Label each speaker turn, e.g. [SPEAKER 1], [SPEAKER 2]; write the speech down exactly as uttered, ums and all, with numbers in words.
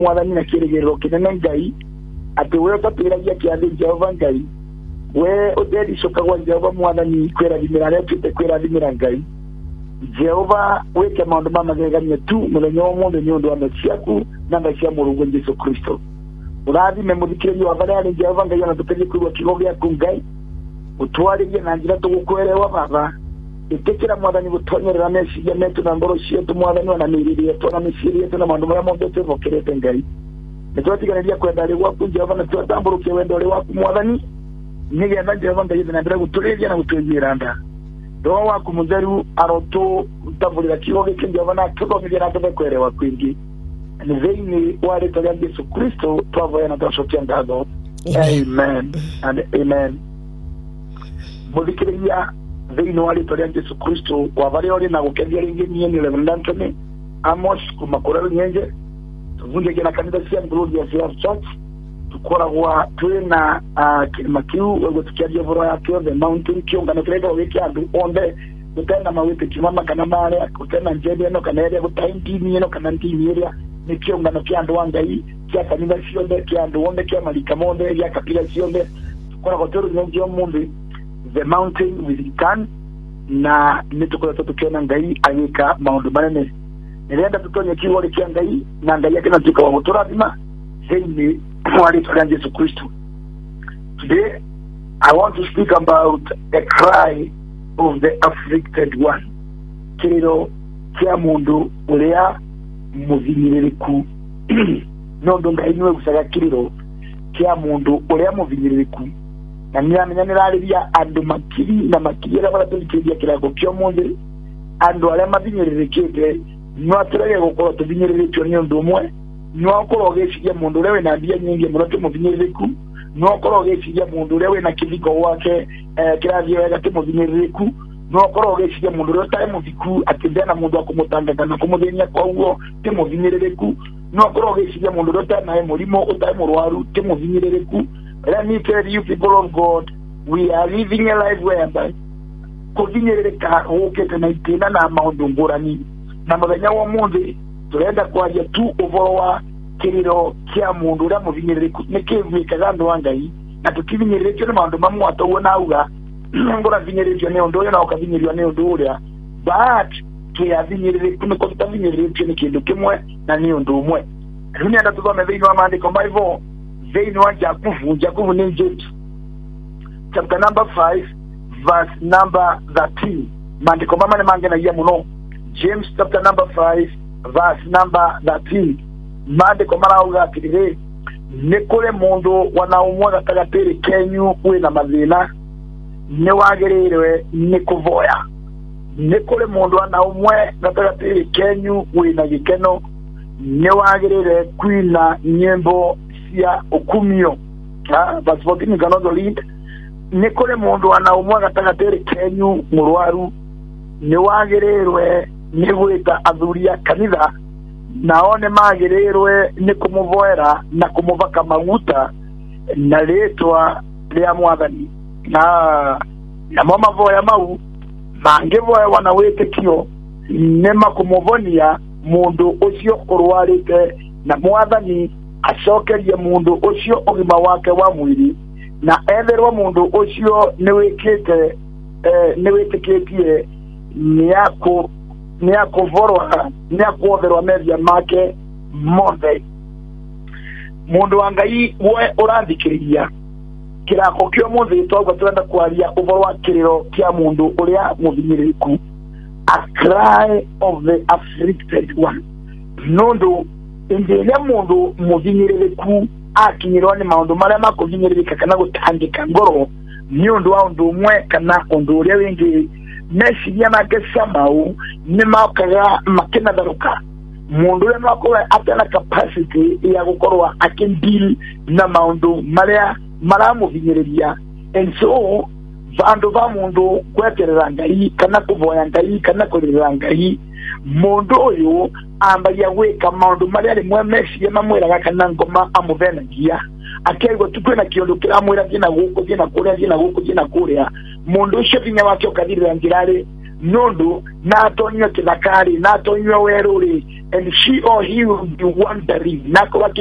[SPEAKER 1] mwathani na kiregerero kinene ngai ati we utapiragia kiathi Jehova ngai we utedi coka gwa Jehova mwathani kwirathimira aria tuite kwirathimira ngai Jehova weke maundu mamagegania tu muthenya wa mundu ni undu wa ciaku na ngai cia Mulungu Jesu Kristo urathime muthikiriria wa varia Jehova ngai ona tuperie kuigua kiugo giaku ngai utwaririe na njira tugukwelewa baba itikira mwathani gutonyerera meciria metu na ngoro cietu mwathani ona miriri yetu na meciria yetu na maundu maria mothe tuvokerete ngai nitwatiganiria kwenda ri gwaku Jehova na twatamburukie wendo ri waku mwathani nigetha Jehova ngai na mbere guturiria na gutwira nda Roho waku mutheru arotu utavurira kiugo giki Jehova na tuthomithia na tuvekwelewa kwingi ni thĩinĩ wa rĩĩtwa rĩa Jesu Kristo twavoya na twacokia ngatho amen and amen muthikiriria thĩinĩ wa rĩĩtwa rĩa Jesu Kristo wa varia uri na gukethia ringi nie ni Reverend Anthony Amos kuma kũrĩa nyenje tuvunjagia na kanitha cia Glorious Church tukoragwa twina kĩrĩma kĩu gũtukiaria ũhoro yakĩo the mountain kĩũngano kĩrĩa gĩgĩkĩa andũ othe gũtena mawĩtĩkio mama kana marĩa gũtena njĩra ĩno kana ĩrĩa gũtarĩ ndini ĩno kana ndini ĩrĩa nĩ kĩũngano kĩa andũ a Ngai kĩa kanitha ciothe kĩa andũ othe kĩa marika mothe kĩa kabila ciothe tukoragwa tũrũnyenje ũmũthĩ the mountain with can na nĩtũkoretwo tũkĩona Ngai agĩka maũndũ manene nĩrenda tũtonye kiugo kĩa Ngai na Ngai akinatuĩka wa gũtũrathima thĩinĩ wa rĩĩtwa rĩa Jesu Kristo. Today I want to speak about a cry of the afflicted one. Kĩrĩro kĩa mũndũ ũrĩa mũhinyĩrĩrĩku no ndũ Ngai nĩwe gucaga kĩrĩro kĩa mũndũ ũrĩa mũhinyĩrĩrĩku na nĩamenya nĩrarĩria andũ makiri na makiri arĩa maratũthikĩrĩria kĩrango kĩa ũmũthĩ andũ arĩa mathinyĩrĩrĩkĩte no atũrege gũkorwo tũthinyĩrĩrĩtio nĩ ũndũ ũmwe no akorwo ũgĩciria mũndũ ũrĩa wĩna mbia nyingĩ mũno tĩmũhinyĩrĩrĩku no akorwo ũgĩciria mũndũ ũrĩa wĩna kĩthiko gwake kĩrathiĩ wega tĩmũhinyĩrĩrĩku no akorwo ũgĩciria mũndũ ũrĩa ũtarĩ mũthiku atĩ ndena mũndũ wa kũmũtanga kana kũmũthĩnia kwa ũguo tĩmũhinyĩrĩrĩku no akorwo ũgĩciria mũndũ ũrĩa ũtarĩ nawe mũrimũ ũtarĩ mũrwaru tĩmũhinyĩrĩrĩku. Let me tell you people of God, we are living a life whereby kũhinyĩrĩrĩka gũkĩte na itĩna na maũndũ ngũrani na mũthenya wa ũmũthĩ turenda kwaria tu ũhoro wa kĩrĩro kĩa mũndũ ũrĩa mũhinyĩrĩrĩku nĩkĩ gwĩkaga andũ a Ngai na tũtihinyĩrĩrĩtio nĩ maũndũ mamwe atauo nauga ngũrahinyĩrĩtio nĩ ũndũ ũyũ na ũkahinyĩrĩrio nĩ ũndũ ũrĩa but twĩahinyĩrĩrĩku nĩko tũtahinyĩrĩrĩtio nĩ kĩndũ kĩmwe na nĩ ũndũ ũmwe. Rĩu nĩenda tũthome thĩinĩ wa maandĩko Bible thĩinĩ wa Jakubu Jakubu nĩ James chapter number five verse number thirteen maandĩko mama nĩ mangenagia mũno. James chapter number five verse number thirteen maandĩko marauga atĩrĩrĩ nĩ kũrĩ mũndũ wana ũmwe gatagatĩ kenyu wĩna mathĩna nĩ wagĩrĩirwo nĩ kũvoya. Nĩ kũrĩ mũndũ wana ũmwe gatagatĩ kenyu wĩna gĩkeno nĩ wagĩrĩirwo kuina nyĩmbo cia ũkumio. Verse fourteen can also read nĩ kũrĩ mũndũ wana ũmwe gatagatĩ kenyu mũrwaru nĩ wagĩrĩirwo nĩ gwĩta athuri a kanitha nao nĩ magĩrĩirwo nĩ kũmũvoera na kũmũvaka maguta na rĩĩtwa rĩa Mwathani na namo mavoya mau mangĩvoewa na wĩtĩkio nĩ makũmũvonia mũndũ ũcio ũrwarĩte na Mwathani acokerie mũndũ ũcio ũgima wake wa mwĩrĩ na etherwo mũndũ ũcio nĩ wĩkĩte nĩ wĩtĩkĩtie nĩakũ nĩakũvorwa nĩakũotherwa methia make mothe. Mũndũ wa Ngai we ũrathikĩrĩria kĩrako kĩa ũmũthĩ twauga tũrenda kwaria ũhoro wa kĩrĩro kĩa mũndũ ũrĩa mũhinyĩrĩrĩku, a cry of the afflicted one. Nũndũ ĩrĩa mũndũ mũhinyĩrĩrĩku akinyĩrwo nĩ maũndũ marĩa makũhinyĩrĩrĩka kana gũtangĩka ngoro nĩ ũndũ wa ũndũ ũmwe kana ũndũ ũrĩa wĩngĩ meciria make samau nĩ maukaga makĩnatharũka. Mũndũ ũrĩa no akorwo atena capacity ya gũkorwo akĩdeal na maũndũ marĩa maramũhinyĩrĩria. And so vandu va mũndũ kweterera Ngai kana kũvoya Ngai kana kũrĩrĩra Ngai, mũndũ ũyũ ambagia gwĩka maũndũ marĩa rĩmwe meciria mamwĩraga kana ngoma amũvenagia akaigua tu kwĩna kĩũndũ kĩramwĩra thiĩ na gũkũ thiĩ na kũrĩa thiĩ na gũkũ thiĩ na kũrĩa. Mũndũ ũcio hinya wake ũkathirĩra njĩra-rĩ nondo na tonyo kidakari na tonyo weruri, and she or he will be wondering nako